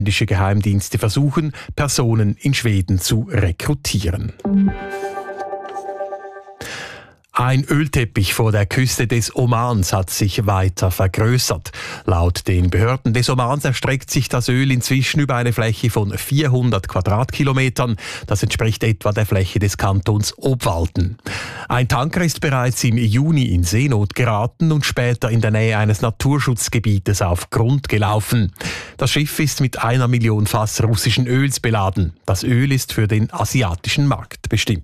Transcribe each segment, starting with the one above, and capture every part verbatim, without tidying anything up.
Schwedische Geheimdienste versuchen, Personen in Schweden zu rekrutieren. Ein Ölteppich vor der Küste des Omans hat sich weiter vergrößert. Laut den Behörden des Omans erstreckt sich das Öl inzwischen über eine Fläche von vierhundert Quadratkilometern. Das entspricht etwa der Fläche des Kantons Obwalden. Ein Tanker ist bereits im Juni in Seenot geraten und später in der Nähe eines Naturschutzgebietes auf Grund gelaufen. Das Schiff ist mit einer Million Fass russischen Öls beladen. Das Öl ist für den asiatischen Markt bestimmt.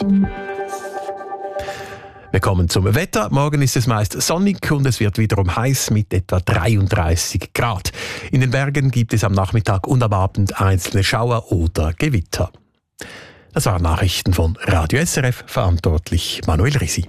Wir kommen zum Wetter. Morgen ist es meist sonnig und es wird wiederum heiß mit etwa dreiunddreißig Grad. In den Bergen gibt es am Nachmittag und am Abend einzelne Schauer oder Gewitter. Das waren Nachrichten von Radio S R F, verantwortlich Manuel Risi.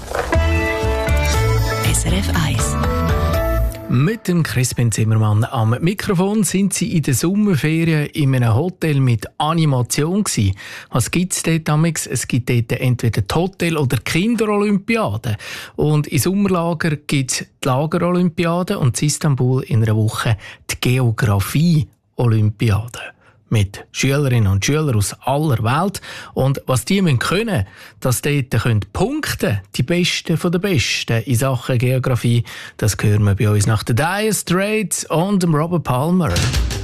S R F eins. Mit dem Crispin Zimmermann am Mikrofon sind Sie in der Sommerferien in einem Hotel mit Animation gewesen. Was gibt es dort damals? Es gibt dort entweder die Hotel- oder Kinderolympiade. Und in Sommerlager gibt es die Lagerolympiade und in Istanbul in einer Woche die Geografie-Olympiade. Mit Schülerinnen und Schülern aus aller Welt. Und was die können können, dass dort können punkten, die Besten von den Besten in Sachen Geografie, das hören wir bei uns nach den Dire Straits und dem Robert Palmer.